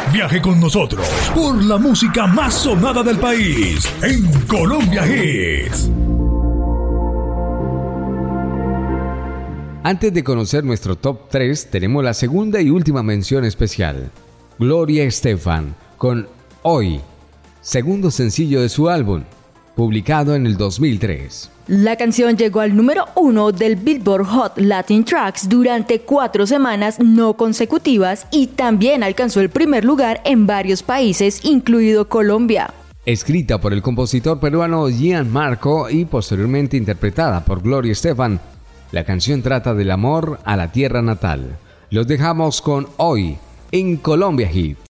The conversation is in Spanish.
Viaje con nosotros por la música más sonada del país en Colombia Hits. Antes de conocer nuestro top 3, tenemos la segunda y última mención especial. Gloria Estefan con Hoy, segundo sencillo de su álbum, publicado en el 2003. La canción llegó al número 1 del Billboard Hot Latin Tracks durante 4 semanas no consecutivas y también alcanzó el primer lugar en varios países, incluido Colombia. Escrita por el compositor peruano Gian Marco y posteriormente interpretada por Gloria Estefan, la canción trata del amor a la tierra natal. Los dejamos con Hoy en Colombia Hits.